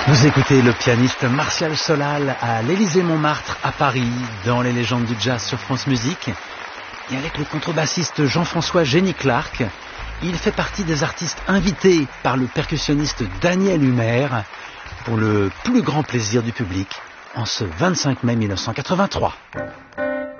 Vous écoutez le pianiste Martial Solal à l'Élysée-Montmartre à Paris, dans les légendes du jazz sur France Musique. Et avec le contrebassiste Jean-François Génie-Clark, il fait partie des artistes invités par le percussionniste Daniel Humer pour le plus grand plaisir du public en ce 25 mai 1983.